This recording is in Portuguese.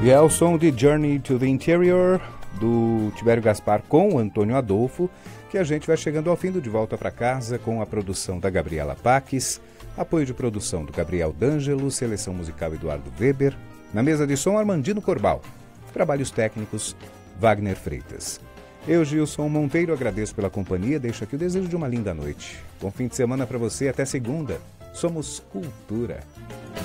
E é o som de Journey to the Interior, do Tibério Gaspar com o Antônio Adolfo, que a gente vai chegando ao fim do De Volta para Casa, com a produção da Gabriela Paques, apoio de produção do Gabriel D'Angelo, seleção musical Eduardo Weber, na mesa de som Armandino Corbal, trabalhos técnicos Wagner Freitas. Eu, Gilson Monteiro, agradeço pela companhia, deixo aqui o desejo de uma linda noite. Bom fim de semana para você, até segunda. Somos Cultura.